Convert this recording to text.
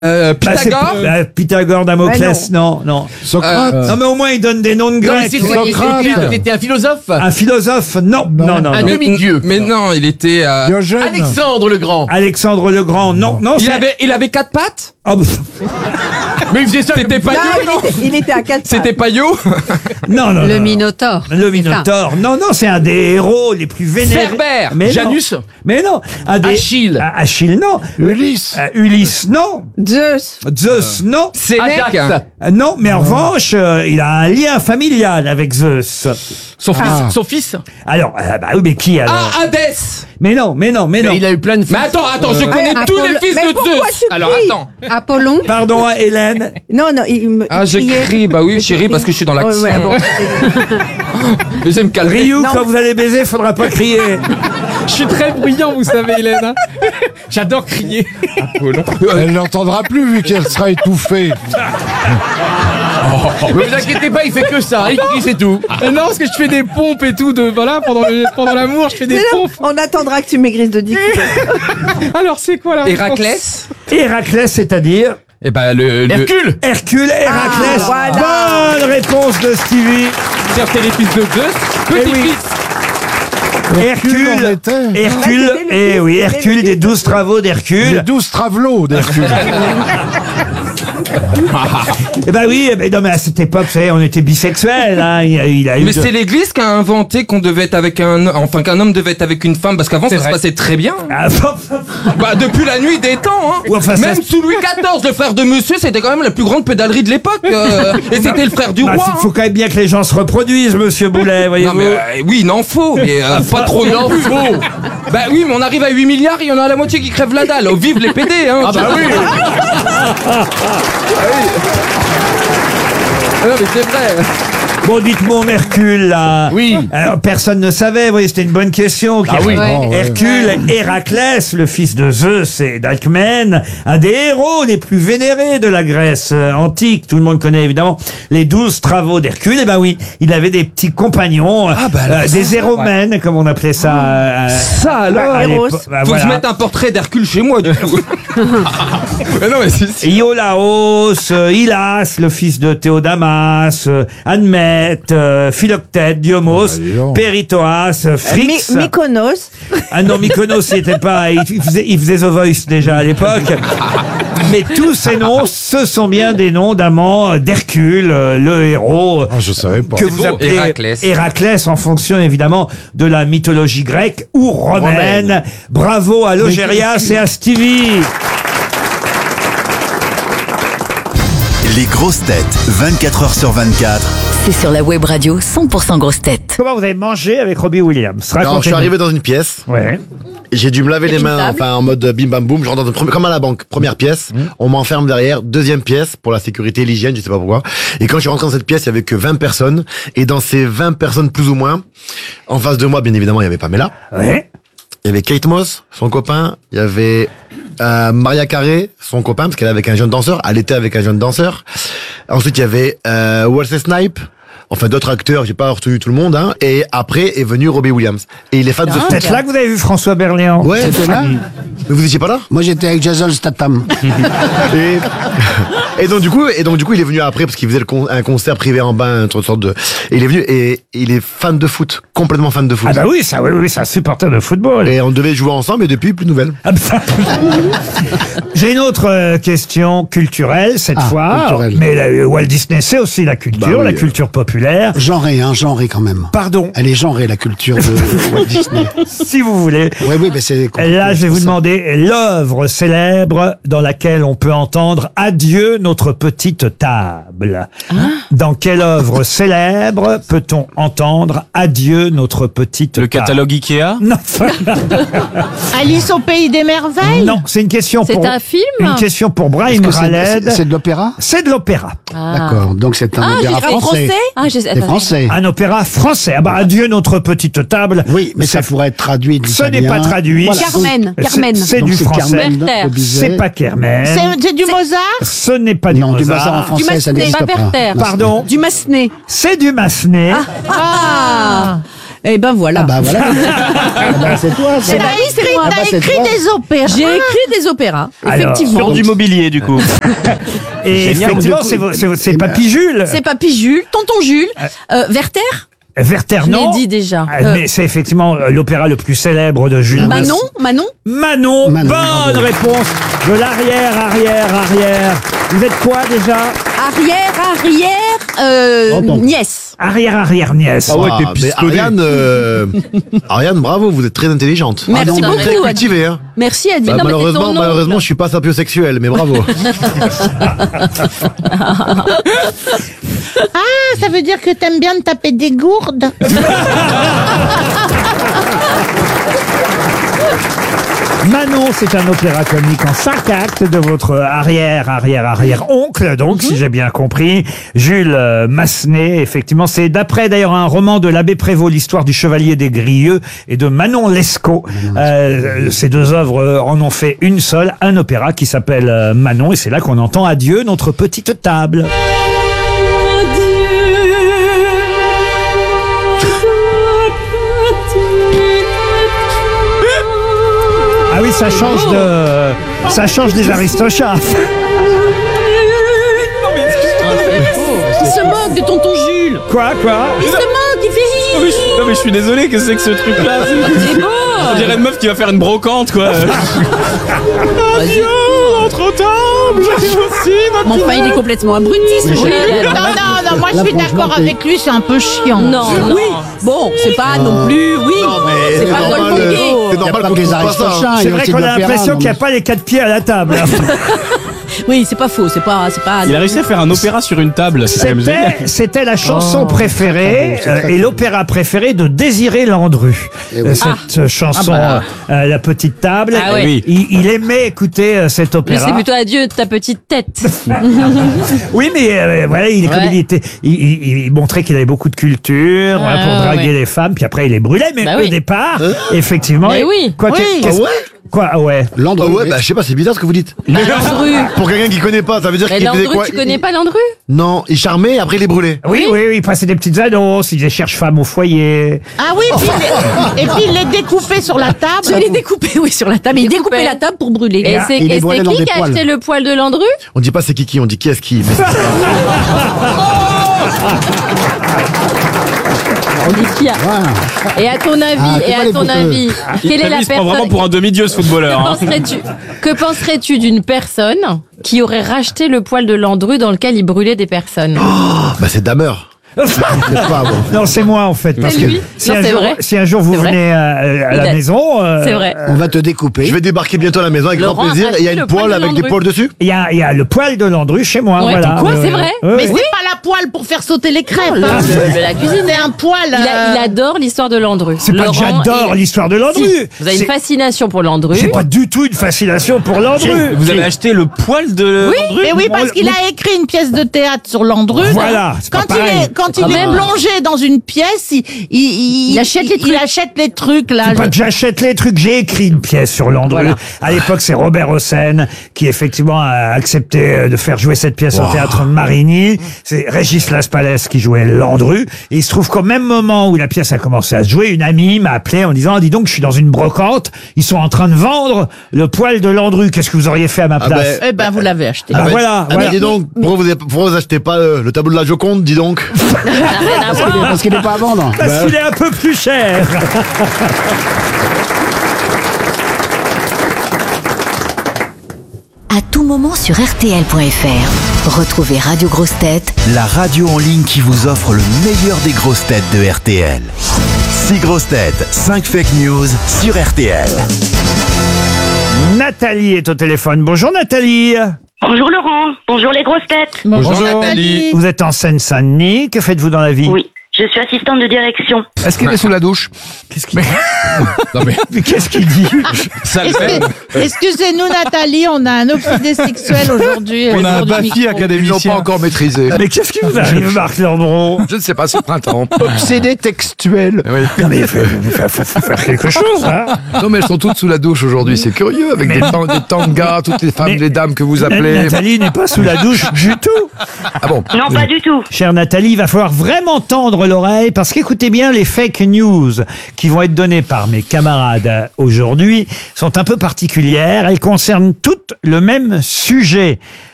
Pythagore. Pythagore, Damoclès, non. Socrate. Non, mais au moins, il donne des noms de Grecs. C'était un philosophe. Un philosophe, non. Un demi-dieu. Mais non, il était... Diogène. Alexandre le Grand. Alexandre le Grand, non. Il avait 4 pattes. Oh, Mais il faisait ça. C'était Payot, non? Il était à 4 C'était Payot. non. Le Minotaure. Le Minotaure. Non, c'est un des héros les plus vénérés. Cerbère. Mais Janus. non. Mais non. Achille. Achille, non. Ulysse. Ulysse, non. Zeus, non. Sénèque. Ajax. Non, mais en revanche, il a un lien familial avec Zeus. Son fils. Alors, oui, mais qui alors? Hadès. Mais non. Mais il a eu plein de fils. Mais attends, je connais tous les fils mais de pourquoi Zeus. tu Alors cries attends. Apollon. Pardon, Hélène. Non, il J'ai criait. crié, bah oui, chérie, parce que je suis dans l'action. Ouais, bon. Mais j'aime calmer. Ryu, Non. quand vous allez baiser, faudra pas crier. Je suis très bruyant, vous savez, Hélène. hein. J'adore crier. Elle n'entendra plus vu qu'elle sera étouffée. Mais vous inquiétez pas, il fait que ça. Il crie, c'est tout. Non, parce que je fais des pompes et tout. Pendant l'amour, je fais des pompes. On attendra que tu maigrisses de 10 kilos. Alors, c'est quoi là? Héraclès. Héraclès, c'est-à-dire Eh ben, Hercule. Hercule, Héraclès. voilà. Bonne réponse de Stevie. C'était les fils de Zeus. Petit-fils. Hercule, Hercule des 12 travaux Les d'Hercule. 12 travelots d'Hercule. Eh ben oui, non, mais à cette époque, vous savez, on était bisexuels, hein. Il a eu Mais c'est l'Église qui a inventé qu'on devait être avec qu'un homme devait être avec une femme, parce qu'avant ça se passait très bien. Ah, Bah depuis la nuit des temps, hein. Ouais, enfin, Même ça- sous Louis XIV, le frère de Monsieur, c'était quand même la plus grande pédalerie de l'époque. Et c'était le frère du bah, roi. il faut quand même bien que les gens se reproduisent, monsieur Boulet, Non voyez-vous. mais oui, il en faut, mais pas trop non plus. Bah oui, mais on arrive à 8 milliards, il y en a la moitié qui crèvent la dalle. Oh, vive les PD, hein. Ah bah oui. Non mais c'est vrai. Bon, dites-moi, Hercule, là. Oui. Alors, personne ne savait, vous voyez, c'était une bonne question. Ah oui. Ouais. Hercule, Héraclès, le fils de Zeus et d'Alcmène, un des héros les plus vénérés de la Grèce antique. Tout le monde connaît évidemment les 12 travaux d'Hercule. Et ben oui, il avait des petits compagnons, des héromènes, comme on appelait ça. Ça alors. à Héros. l'époque. Bah, Faut que je voilà. mette un portrait d'Hercule chez moi du coup. Mais non mais si. Iolaos, Hylas, le fils de Théodamas, Admète, Philoctète, Diomos, dis donc. Péritoas, Phrix. Mykonos. Ah non, Mykonos, il était pas, il faisait The Voice déjà à l'époque. Mais tous ces noms, ce sont bien des noms d'amants d'Hercule, le héros. Ah, je savais pas. Que vous appelez Héraclès. Héraclès en fonction évidemment de la mythologie grecque ou romaine. Bravo à Logérias et à Stevie. Les grosses têtes, 24 heures sur 24. C'est sur la web radio 100% grosses têtes. Comment vous avez mangé avec Robbie Williams? Alors, je suis Racontez-nous. arrivé dans une pièce. Ouais. J'ai dû me laver les une mains, table. enfin en mode bim bam boum. Je rentre dans une comme à la banque. Première pièce, on m'enferme derrière. Deuxième pièce pour la sécurité, l'hygiène, je sais pas pourquoi. Et quand je suis rentré dans cette pièce, il y avait que 20 personnes. Et dans ces 20 personnes plus ou moins, en face de moi, bien évidemment, il y avait Pamela. Ouais. Il y avait Kate Moss, son copain. Il y avait Maria Carré, son copain, parce qu'elle est avec un jeune danseur. Elle était avec un jeune danseur. Ensuite, il y avait Wesley Snipes. Enfin, d'autres acteurs, j'ai pas retenu tout le monde, hein. Et après est venu Robbie Williams. Et il est fan de C'est peut-être là que vous avez vu François Berléand. Ouais, C'était là mais vous étiez pas là? Moi, j'étais avec Jason Statham. Et donc du coup, il est venu après parce qu'il faisait un concert privé en bain, une sorte de. Et il est venu et il est fan de foot, complètement fan de foot. Ah bah oui, c'est un supporter de football. Et on devait jouer ensemble, et depuis plus de nouvelles. Ah bah. J'ai une autre question culturelle cette fois. culturelle. Mais Walt Disney, c'est aussi la culture, Bah oui, la culture populaire. Genré quand même. Pardon, Elle est genrée, la culture de Walt Disney. si vous voulez. Oui, mais c'est... Là, je vais vous demander l'œuvre célèbre dans laquelle on peut entendre « Adieu notre petite table ». Dans quelle œuvre célèbre peut-on entendre « Adieu notre petite table ». Le catalogue Ikea. Non, Alice au pays des merveilles. non, c'est une question C'est pour... un film. Une question pour Brian Est-ce que Raled. c'est de l'opéra? C'est de l'opéra. D'accord, donc c'est un opéra français. C'est français. Un opéra français. Ah bah, Adieu notre petite table. Oui, mais ça pourrait être traduit de Ce n'est l'italien. pas traduit. Voilà. Carmen. C'est- Carmen. C'est Donc du c'est français. Carmen Werther. de Bizet. C'est pas Carmen. C'est du Mozart. Ce n'est pas du Non, du Mozart. Mozart en français, ça Massenet, n'existe pas pas. Werther. Pardon. Du Massenet. C'est du Massenet. Ah. Eh ben voilà. Ah bah voilà. Ah bah, c'est toi. Eh ben oui, c'est moi. T'as c'est écrit toi. des opéras. J'ai écrit des opéras, Alors, effectivement. Sur du mobilier, du coup. Et Génial. effectivement, c'est Papy Jules. C'est Papy Jules, Tonton Jules, Werther. Werther, Je l'ai non. dit déjà. Mais c'est effectivement l'opéra le plus célèbre de Jules. Manon. Manon, bonne bravo. réponse de l'arrière. Vous êtes quoi déjà? Nièce. Arrière nièce. Ah ouais, t'es mais pistonné. Ariane, bravo, vous êtes très intelligente. Merci beaucoup. Très cultivée, hein. Merci Adi. Bah, Non, mais c'est ton nom. malheureusement, je suis pas sapiosexuel, mais bravo. Ah, ça veut dire que t'aimes bien te taper des gourdes. Manon, c'est un opéra comique en 5 actes de votre arrière-oncle, donc, si j'ai bien compris, Jules Massenet. Effectivement, c'est d'après d'ailleurs un roman de l'abbé Prévost, l'histoire du chevalier des Grieux, et de Manon Lescaut. Ces deux œuvres en ont fait une seule, un opéra qui s'appelle Manon, et c'est là qu'on entend Adieu notre petite table. Ah oui, ça change des Aristochats. Il se moque de Tonton Jules. Quoi? Il se moque, il fait Non mais je suis désolé, qu'est-ce que c'est que ce truc-là? C'est beau. On dirait une meuf qui va faire une brocante, quoi. Adieu, notre table. Mais enfin, il est complètement abruti, ce Jules. Non, moi je suis d'accord avec lui, c'est un peu chiant. Non. Oui. Bon, c'est pas non plus. Oui. C'est pas normal, Paul Conguet. c'est normal pas qu'on que les trouve pas ça. Aristochats. C'est vrai qu'on a l'impression qu'il n'y a pas les 4 pieds à la table. Oui, c'est pas faux. C'est pas. Il a réussi à faire un opéra sur une table. C'est quand même génial. C'était la chanson préférée et l'opéra préféré de Désiré Landru. Cette chanson, La petite table. Ah ouais. Oui. Il aimait écouter cet Mais opéra. c'est plutôt adieu de ta petite tête. Oui, mais voilà, il montrait qu'il avait beaucoup de culture voilà, pour draguer les femmes, puis après il les brûlait. Mais Bah au oui. départ, effectivement. Mais oui. Quoi, qu'est-ce- Quoi, ah ouais. Ah ouais, bah je sais pas, c'est bizarre ce que vous dites. Landru. Pour quelqu'un qui connaît pas, ça veut dire Mais qu'il faisait Landru, quoi? tu connais pas Landru? Non, il charmait, après il les brûlait. Oui, il passait des petites annonces, il disait cherche femme au foyer. Ah oui, et puis il les découpait sur la table. Je l'ai découpé, oui, sur la table. Il découpait la table pour brûler. Et c'est Il est brûlé dans qui des qui a poils. acheté le poil de Landru? On dit pas c'est qui, on dit qui est-ce qui. Mais- On dit qui a. Et à ton avis, quelle est la Il se prend vraiment personne pour un demi-dieu, ce footballeur. hein. Que penserais-tu d'une personne qui aurait racheté le poil de Landru dans lequel il brûlait des personnes? Bah c'est Damer. Non, c'est moi en fait. Parce C'est que lui. si, Non, un c'est jour, vrai. si un jour vous C'est vrai. venez à la Il a- maison, C'est vrai. On va te découper. Je vais débarquer bientôt à la maison avec grand Laurent plaisir. a Et il y a acheté une le poil poêle de avec des Landru. poils dessus. il y a le poil de Landru chez moi. Ouais, voilà. quoi, c'est vrai Mais c'est pas la poêle pour faire sauter les crêpes. De la cuisine. C'est un poêle. Il adore l'histoire de Landru. C'est pas que Laurent, j'adore l'histoire de Landru. Si, vous avez une C'est- fascination pour Landru. J'ai pas du tout une fascination pour Landru. Vous avez acheté le poil de Landru? Mais oui, parce qu'il a écrit une pièce de théâtre sur Landru. Voilà, c'est pas pareil. Quand il est plongé dans une pièce, il achète les trucs. Il achète les trucs, là. C'est pas que j'achète les trucs, j'ai écrit une pièce sur Landru. Voilà. À l'époque, c'est Robert Hossein qui effectivement a accepté de faire jouer cette pièce au théâtre Marigny. C'est Régis Laspalès qui jouait Landru. Et il se trouve qu'au même moment où la pièce a commencé à se jouer, une amie m'a appelé en disant, dis donc, je suis dans une brocante, ils sont en train de vendre le poil de Landru. Qu'est-ce que vous auriez fait à ma place? Eh ben, vous l'avez acheté. Ah, voilà, voilà. Dis donc, pourquoi vous achetez pas le tableau de la Joconde, dis donc? Parce qu'il n'est pas à vendre. Parce qu'il est un peu plus cher. À tout moment sur RTL.fr. Retrouvez Radio Grosses Têtes, La radio en ligne qui vous offre le meilleur des grosses têtes de RTL. 6 grosses têtes, 5 fake news sur RTL. Nathalie est au téléphone. Bonjour Nathalie. Bonjour Laurent, bonjour les grosses têtes. Bonjour Nathalie. Vous êtes en Seine-Saint-Denis. Que faites-vous dans la vie? Oui, je suis assistante de direction. Est-ce qu'il est sous la douche? Qu'est-ce qu'il Non mais. Mais qu'est-ce qu'il dit? Ça le fait. Excusez-nous, Nathalie, on a un obsédé sexuel aujourd'hui. On a un autour du Bafi micro. Ils n'ont pas encore maîtrisé. Mais qu'est-ce qui vous arrive, Marc Lambron? Je ne sais pas, c'est printemps. Obsédé textuel. Oui. Non mais il faut faire quelque chose, hein. Non mais elles sont toutes sous la douche aujourd'hui, c'est curieux, avec des tangas, toutes les femmes, Mais- les dames que vous appelez. Nathalie n'est pas sous la douche du tout. Ah bon? Non, pas du tout. Chère Nathalie, il va falloir vraiment tendre l'oreille parce qu'écoutez bien, les fake news qui vont être données par mes camarades aujourd'hui sont un peu particulières. Elles concernent toutes le même sujet.